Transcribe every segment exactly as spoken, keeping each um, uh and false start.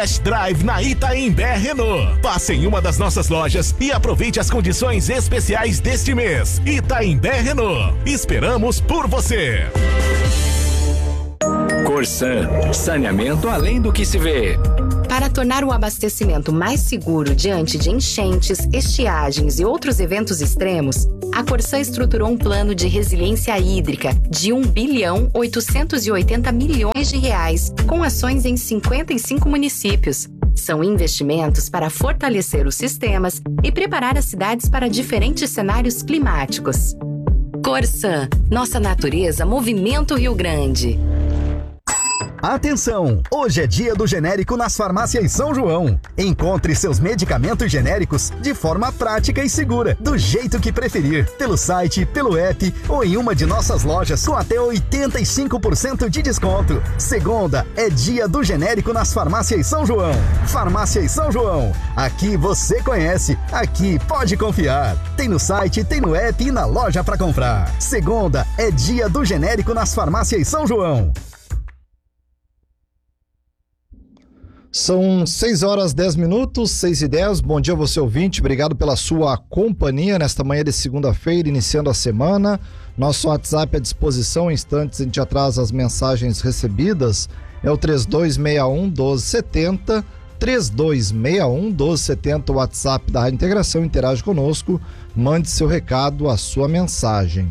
Test Drive na Itaimbé Renault. Passe em uma das nossas lojas e aproveite as condições especiais deste mês. Itaimbé Renault. Esperamos por você. Corsan, saneamento além do que se vê. Para tornar o abastecimento mais seguro diante de enchentes, estiagens e outros eventos extremos, a Corsan estruturou um plano de resiliência hídrica de um bilhão oitocentos e oitenta milhões de reais, com ações em cinquenta e cinco municípios. São investimentos para fortalecer os sistemas e preparar as cidades para diferentes cenários climáticos. Corsan, nossa natureza, Movimento Rio Grande. Atenção! Hoje é dia do genérico nas farmácias São João. Encontre seus medicamentos genéricos de forma prática e segura, do jeito que preferir, pelo site, pelo app ou em uma de nossas lojas com até oitenta e cinco por cento de desconto. Segunda é dia do genérico nas farmácias São João. Farmácias São João. Aqui você conhece, aqui pode confiar. Tem no site, tem no app e na loja para comprar. Segunda é dia do genérico nas farmácias São João. São seis horas dez minutos, seis e dez. Bom dia, você ouvinte. Obrigado pela sua companhia nesta manhã de segunda-feira, iniciando a semana. Nosso WhatsApp à disposição. Em instantes a gente atrasa as mensagens recebidas. É o três dois seis um, um dois sete zero. três dois seis um, um dois sete zero, o WhatsApp da Rádio Integração. Interage conosco. Mande seu recado, a sua mensagem.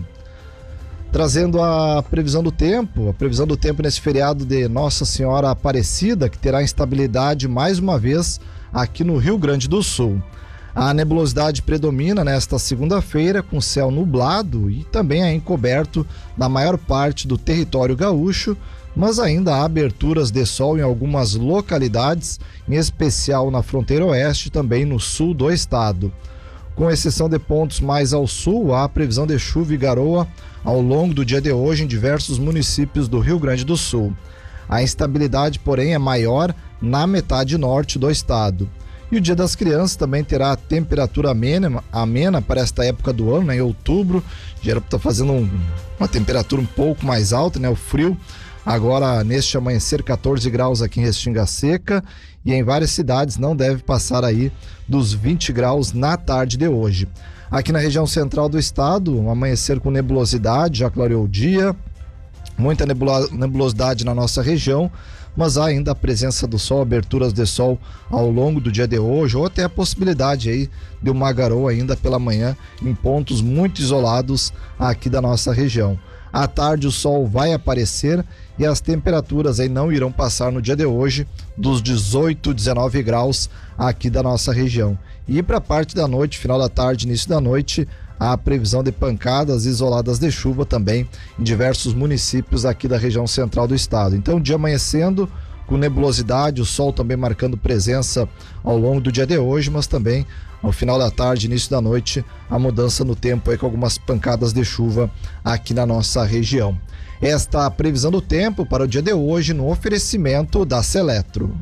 Trazendo a previsão do tempo, a previsão do tempo nesse feriado de Nossa Senhora Aparecida, que terá instabilidade mais uma vez aqui no Rio Grande do Sul. A nebulosidade predomina nesta segunda-feira, com céu nublado e também é encoberto na maior parte do território gaúcho, mas ainda há aberturas de sol em algumas localidades, em especial na fronteira oeste e também no sul do estado. Com exceção de pontos mais ao sul, há previsão de chuva e garoa ao longo do dia de hoje em diversos municípios do Rio Grande do Sul. A instabilidade, porém, é maior na metade norte do estado. E o Dia das Crianças também terá temperatura amena, amena para esta época do ano, né? Em outubro, já era para estar fazendo um, uma temperatura um pouco mais alta, né? O frio. Agora, neste amanhecer, catorze graus aqui em Restinga Seca, e em várias cidades não deve passar aí dos vinte graus na tarde de hoje. Aqui na região central do estado, um amanhecer com nebulosidade, já clareou o dia, muita nebulo- nebulosidade na nossa região, mas há ainda a presença do sol, aberturas de sol ao longo do dia de hoje, ou até a possibilidade aí de uma garoa ainda pela manhã em pontos muito isolados aqui da nossa região. À tarde o sol vai aparecer e as temperaturas aí não irão passar no dia de hoje dos dezoito, dezenove graus aqui da nossa região. E para a parte da noite, final da tarde, início da noite, há previsão de pancadas isoladas de chuva também em diversos municípios aqui da região central do estado. Então, dia amanhecendo com nebulosidade, o sol também marcando presença ao longo do dia de hoje, mas também ao final da tarde, início da noite, a mudança no tempo aí com algumas pancadas de chuva aqui na nossa região. Esta previsão do tempo para o dia de hoje no oferecimento da Seletro.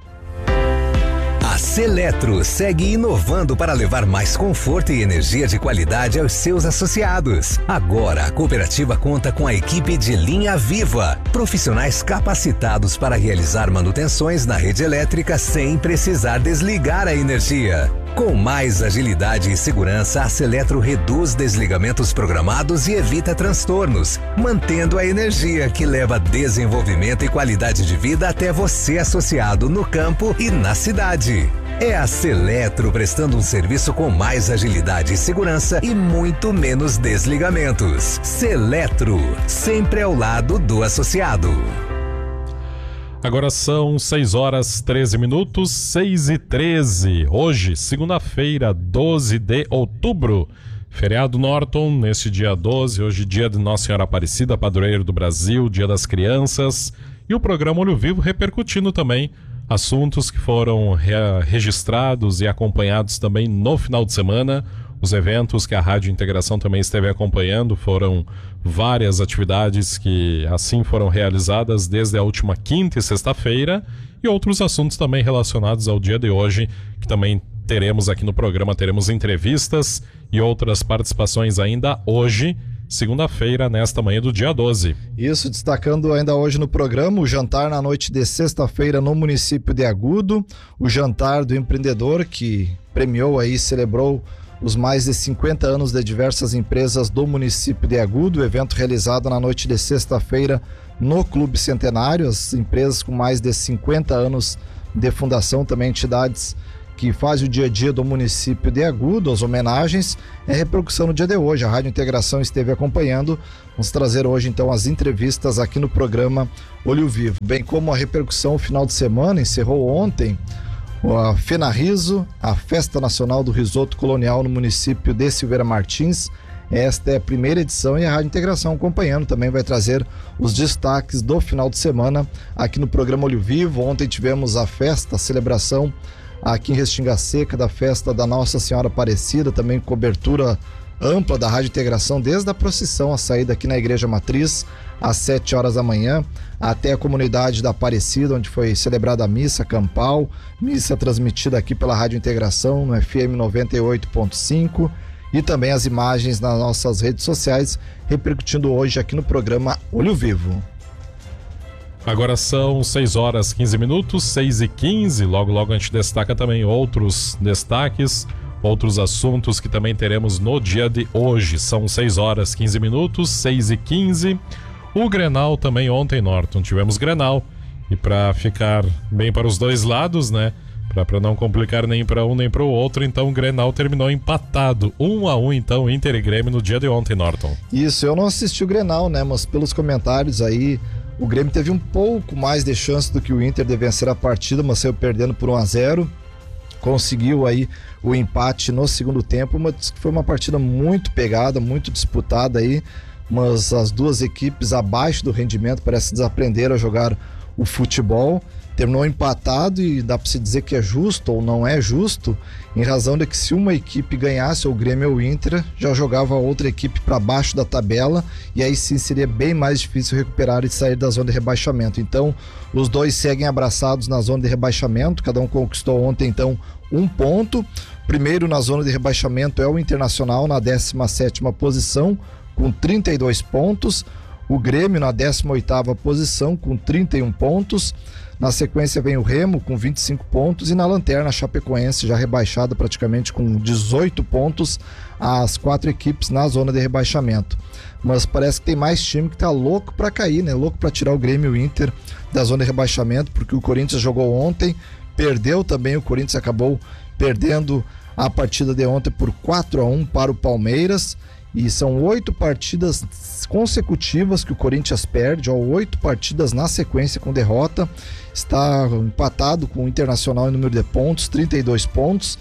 A Seletro segue inovando para levar mais conforto e energia de qualidade aos seus associados. Agora, a cooperativa conta com a equipe de linha viva, profissionais capacitados para realizar manutenções na rede elétrica sem precisar desligar a energia. Com mais agilidade e segurança, a Seletro reduz desligamentos programados e evita transtornos, mantendo a energia que leva desenvolvimento e qualidade de vida até você, associado no campo e na cidade. É a Seletro prestando um serviço com mais agilidade e segurança e muito menos desligamentos. Seletro, sempre ao lado do associado. Agora são seis horas treze minutos, seis e treze. Hoje, segunda-feira, doze de outubro, feriado Norton, neste dia doze, hoje dia de Nossa Senhora Aparecida, padroeiro do Brasil, dia das crianças, e o programa Olho Vivo repercutindo também assuntos que foram re- registrados e acompanhados também no final de semana. Os eventos que a Rádio Integração também esteve acompanhando, foram várias atividades que assim foram realizadas desde a última quinta e sexta-feira, e outros assuntos também relacionados ao dia de hoje, que também teremos aqui no programa. Teremos entrevistas e outras participações ainda hoje, segunda-feira, nesta manhã do dia doze. Isso, destacando ainda hoje no programa o jantar na noite de sexta-feira no município de Agudo, o jantar do empreendedor que premiou aí, celebrou os mais de cinquenta anos de diversas empresas do município de Agudo, evento realizado na noite de sexta-feira no Clube Centenário, as empresas com mais de cinquenta anos de fundação, também entidades que fazem o dia a dia do município de Agudo, as homenagens, é repercussão no dia de hoje. A Rádio Integração esteve acompanhando. Vamos trazer hoje então as entrevistas aqui no programa Olho Vivo, bem como a repercussão final de semana. Encerrou ontem a Fenariso, a Festa Nacional do Risoto Colonial no município de Silveira Martins. Esta é a primeira edição e a Rádio Integração acompanhando também vai trazer os destaques do final de semana aqui no programa Olho Vivo. Ontem tivemos a festa, a celebração aqui em Restinga Seca da festa da Nossa Senhora Aparecida, também cobertura ampla da Rádio Integração, desde a procissão, a saída aqui na Igreja Matriz, às sete horas da manhã, até a comunidade da Aparecida, onde foi celebrada a missa campal, missa transmitida aqui pela Rádio Integração, no F M noventa e oito ponto cinco, e também as imagens nas nossas redes sociais, repercutindo hoje aqui no programa Olho Vivo. Agora são seis horas e quinze minutos, seis e quinze. Logo, logo a gente destaca também outros destaques, outros assuntos que também teremos no dia de hoje. São seis horas e quinze minutos, seis e quinze. O Grenal também ontem, Norton. Tivemos Grenal. E para ficar bem para os dois lados, né? Para não complicar nem para um nem para o outro, então o Grenal terminou empatado. Um a um, então, Inter e Grêmio no dia de ontem, Norton. Isso, eu não assisti o Grenal, né? Mas pelos comentários aí, o Grêmio teve um pouco mais de chance do que o Inter de vencer a partida, mas saiu perdendo por um a zero. Conseguiu aí o empate no segundo tempo, mas foi uma partida muito pegada, muito disputada aí, mas as duas equipes abaixo do rendimento parece desaprender a jogar o futebol. Terminou empatado e dá para se dizer que é justo ou não é justo, em razão de que se uma equipe ganhasse, o Grêmio ou o Inter, já jogava a outra equipe para baixo da tabela e aí sim seria bem mais difícil recuperar e sair da zona de rebaixamento. Então os dois seguem abraçados na zona de rebaixamento, cada um conquistou ontem então um ponto. Primeiro na zona de rebaixamento é o Internacional na décima sétima posição com trinta e dois pontos, o Grêmio na décima oitava posição com trinta e um pontos. Na sequência vem o Remo com vinte e cinco pontos e na lanterna a Chapecoense já rebaixada praticamente com dezoito pontos, as quatro equipes na zona de rebaixamento. Mas parece que tem mais time que tá louco para cair, né? Louco para tirar o Grêmio e o Inter da zona de rebaixamento, porque o Corinthians jogou ontem, perdeu também, o Corinthians acabou perdendo a partida de ontem por quatro a um para o Palmeiras. E são oito partidas consecutivas que o Corinthians perde, ó, oito partidas na sequência com derrota. Está empatado com o Internacional em número de pontos, trinta e dois pontos.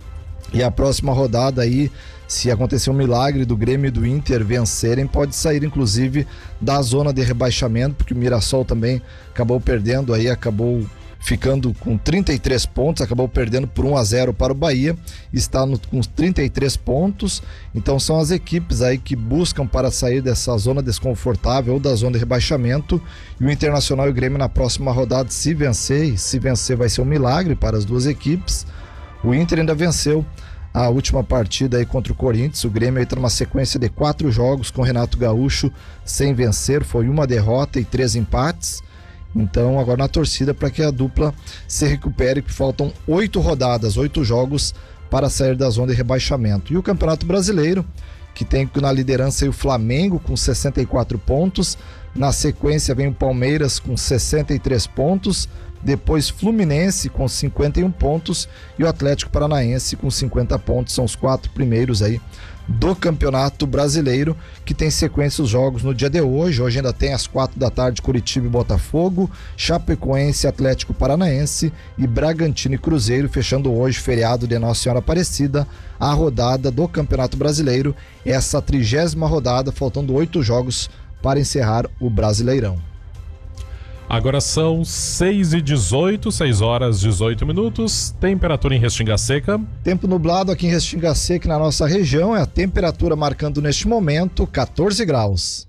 E a próxima rodada aí, se acontecer um milagre do Grêmio e do Inter vencerem, pode sair inclusive da zona de rebaixamento, porque o Mirassol também acabou perdendo aí, acabou ficando com trinta e três pontos, acabou perdendo por um a zero para o Bahia, está no, com trinta e três pontos. Então são as equipes aí que buscam para sair dessa zona desconfortável ou da zona de rebaixamento, e o Internacional e o Grêmio na próxima rodada, se vencer, e se vencer vai ser um milagre para as duas equipes. O Inter ainda venceu a última partida aí contra o Corinthians, o Grêmio está numa sequência de quatro jogos com Renato Gaúcho sem vencer, foi uma derrota e três empates. Então agora na torcida para que a dupla se recupere, que faltam oito rodadas, oito jogos para sair da zona de rebaixamento. E o Campeonato Brasileiro, que tem na liderança aí o Flamengo com sessenta e quatro pontos, na sequência vem o Palmeiras com sessenta e três pontos, depois Fluminense com cinquenta e um pontos e o Atlético Paranaense com cinquenta pontos, são os quatro primeiros aí do Campeonato Brasileiro, que tem sequência os jogos no dia de hoje. Hoje ainda tem às quatro da tarde Curitiba e Botafogo, Chapecoense, Atlético Paranaense e Bragantino e Cruzeiro, fechando hoje, feriado de Nossa Senhora Aparecida, a rodada do Campeonato Brasileiro, essa trigésima rodada, faltando oito jogos para encerrar o Brasileirão. Agora são seis e dezoito, seis horas e dezoito minutos, temperatura em Restinga Seca. Tempo nublado aqui em Restinga Seca, na nossa região, é a temperatura marcando neste momento catorze graus.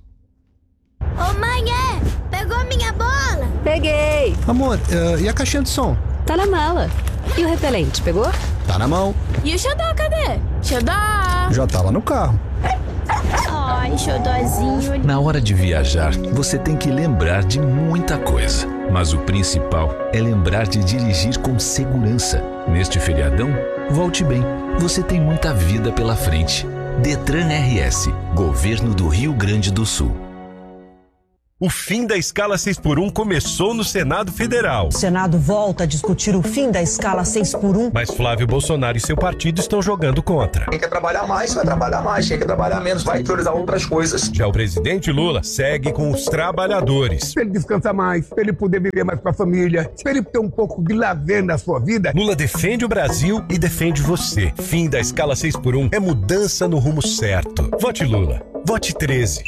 Ô mãe, é, pegou minha bola? Peguei. Amor, uh, e a caixinha de som? Tá na mala. E o repelente, pegou? Tá na mão. E o xodó, cadê? Xodó! Já tá lá no carro. Oh. Ai, xodózinho. Na hora de viajar, você tem que lembrar de muita coisa. Mas o principal é lembrar de dirigir com segurança. Neste feriadão, volte bem. Você tem muita vida pela frente. Detran R S, Governo do Rio Grande do Sul. O fim da escala seis por um começou no Senado Federal. O Senado volta a discutir o fim da escala seis por um. Mas Flávio Bolsonaro e seu partido estão jogando contra. Quem quer trabalhar mais, vai trabalhar mais. Quem quer trabalhar menos, vai priorizar outras coisas. Já o presidente Lula segue com os trabalhadores. Pra ele descansar mais, pra ele poder viver mais com a família, pra ele ter um pouco de lazer na sua vida. Lula defende o Brasil e defende você. Fim da escala seis por um é mudança no rumo certo. Vote Lula. Vote treze.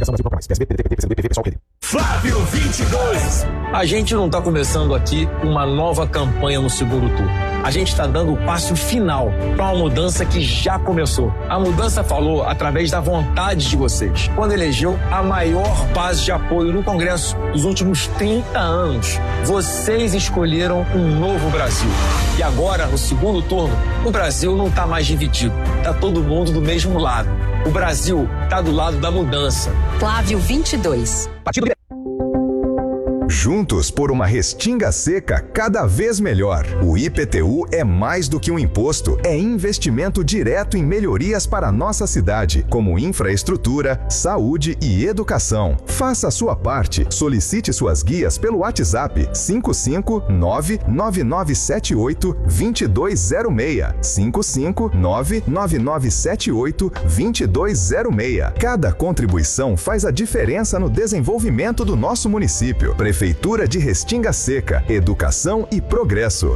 Flávio vinte e dois. A gente não está começando aqui uma nova campanha no segundo turno. A gente está dando o passo final para uma mudança que já começou. A mudança falou através da vontade de vocês, quando elegeu a maior base de apoio no Congresso dos últimos trinta anos. Vocês escolheram um novo Brasil. E agora, no segundo turno, o Brasil não está mais dividido. Está todo mundo do mesmo lado. O Brasil está do lado da mudança. Flávio vinte e dois. Partido Juntos por uma Restinga seca cada vez melhor. O I P T U é mais do que um imposto, é investimento direto em melhorias para a nossa cidade, como infraestrutura, saúde e educação. Faça a sua parte. Solicite suas guias pelo WhatsApp cinco cinco nove nove nove sete oito dois dois zero seis. cinco cinco nove nove nove sete oito dois dois zero seis. Cada contribuição faz a diferença no desenvolvimento do nosso município. Prefeitura de Restinga Seca, educação e progresso.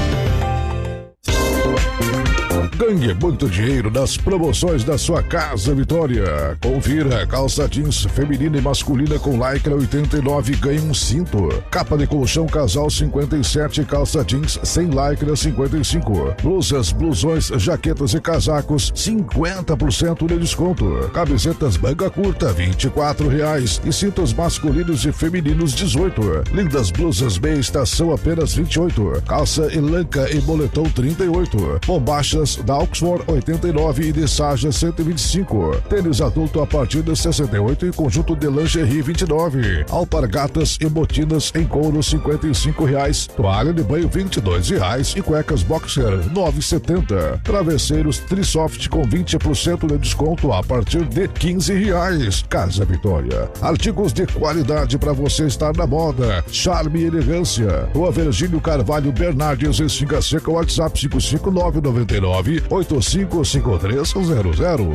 Ganhe muito dinheiro nas promoções da sua Casa Vitória. Confira: calça jeans feminina e masculina com lycra oitenta e nove ganha um cinto. Capa de colchão casal cinquenta e sete, calça jeans sem lycra cinquenta e cinco. Blusas, blusões, jaquetas e casacos cinquenta por cento de desconto. Camisetas manga curta vinte e quatro reais e cintos masculinos e femininos dezoito. Lindas blusas meia estação apenas vinte e oito. Calça elanca e moletom trinta e oito. Bombachas da Oxford oitenta e nove e de Saja cento e vinte e cinco. Tênis adulto a partir de sessenta e oito e conjunto de lingerie vinte e nove. Alpargatas e botinas em couro cinquenta e cinco reais. Toalha de banho vinte e dois reais e cuecas boxer nove e setenta. Travesseiros Trisoft com vinte por cento de desconto a partir de quinze reais. Casa Vitória. Artigos de qualidade para você estar na moda. Charme e elegância. Rua Virgínio Carvalho Bernardes em Restinga Seca. WhatsApp cinco cinco nove nove nove oito cinco cinco três zero zero.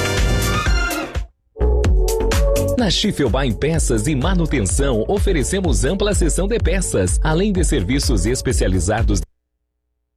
Na Schiffelbein Peças e Manutenção, oferecemos ampla seção de peças, além de serviços especializados